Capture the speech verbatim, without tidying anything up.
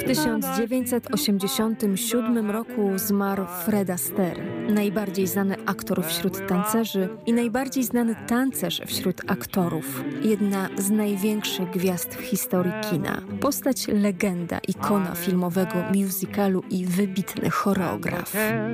tysiąc dziewięćset osiemdziesiątym siódmym roku zmarł Fred Astaire, najbardziej znany aktor wśród tancerzy i najbardziej znany tancerz wśród aktorów. Jedna z największych gwiazd w historii kina. Postać legenda, ikona filmowego musicalu i wybitny choreograf.